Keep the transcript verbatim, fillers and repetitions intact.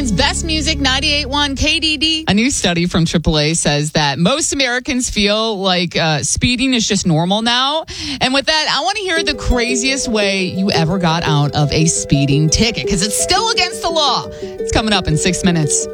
Akron's best music, ninety-eight point one K D D. A new study from triple A says that most Americans feel like uh, speeding is just normal now. And with that, I want to hear the craziest way you ever got out of a speeding ticket, because it's still against the law. It's coming up in six minutes.